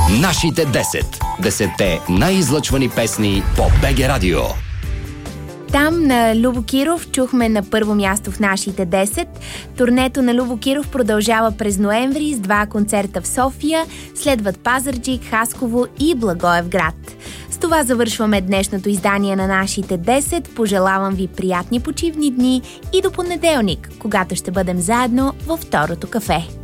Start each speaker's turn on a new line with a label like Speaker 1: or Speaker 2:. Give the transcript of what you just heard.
Speaker 1: Нашите 10. 10-те най-излъчвани песни по БГ Радио.
Speaker 2: Там на Любо Киров чухме на първо място в нашите 10. Турнето на Любо Киров продължава през ноември с 2 концерта в София, следват Пазарджик, Хасково и Благоевград. С това завършваме днешното издание на нашите 10. Пожелавам ви приятни почивни дни и до понеделник, когато ще бъдем заедно във второто кафе.